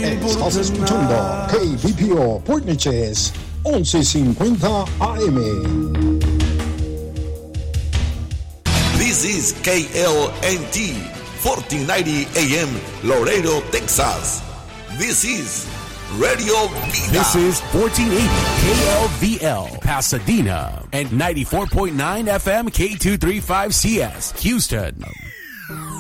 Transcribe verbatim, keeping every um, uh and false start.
Estás escuchando K B P O Port Neches once cincuenta A M. This is K L N T fourteen ninety A M Laredo, Texas. This is Radio Vida. This is fourteen eighty K L V L Pasadena and ninety-four point nine F M K two thirty-five C S Houston.